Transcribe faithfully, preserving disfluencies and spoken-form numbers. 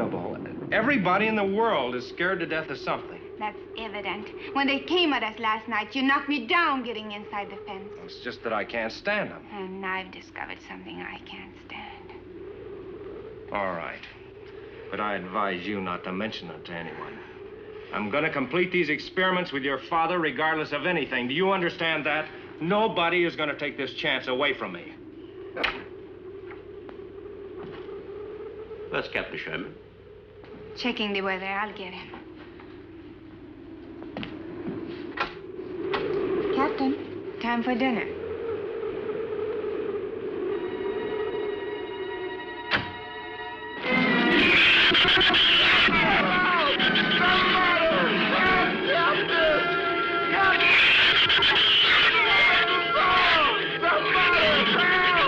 incredible. Everybody in the world is scared to death of something. That's evident. When they came at us last night, you knocked me down getting inside the fence. It's just that I can't stand them. And I've discovered something I can't stand. All right. But I advise you not to mention it to anyone. I'm gonna complete these experiments with your father regardless of anything. Do you understand that? Nobody is gonna take this chance away from me. Where's Captain Sherman? Checking the weather. I'll get him. Captain, time for dinner.